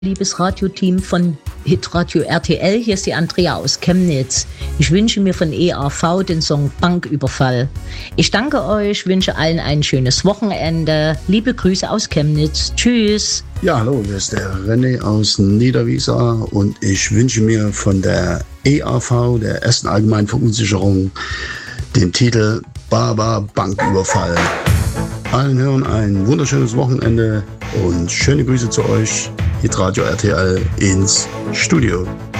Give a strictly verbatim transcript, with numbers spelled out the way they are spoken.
Liebes Radioteam von Hitradio R T L, hier ist die Andrea aus Chemnitz. Ich wünsche mir von E A V den Song Banküberfall. Ich danke euch, wünsche allen ein schönes Wochenende. Liebe Grüße aus Chemnitz. Tschüss. Ja, hallo, hier ist der René aus Niederwiesar und ich wünsche mir von der E A V, der ersten allgemeinen Verunsicherung, den Titel Baba Banküberfall. Allen Hörern ein wunderschönes Wochenende und schöne Grüße zu euch. Hitradio R T L ins Studio.